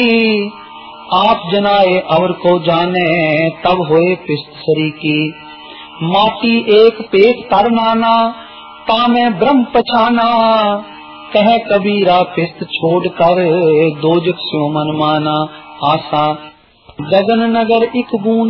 आप जनाए और को जाने तब होए पिस्त सरी की। माटी एक पेट तर नाना तामे ब्रह्म पछाना, कह कबीरा पिस्त छोड़ कर दोजक स्यो मन माना। आशा गगन नगर एक बूंद